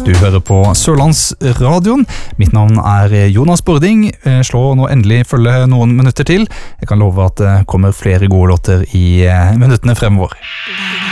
Du hører på Sørlandsradioen. Mitt navn Jonas Bording. Slå nå endelig følge noen minutter til. Jeg kan love at det kommer flere gode låter i minuttene fremover.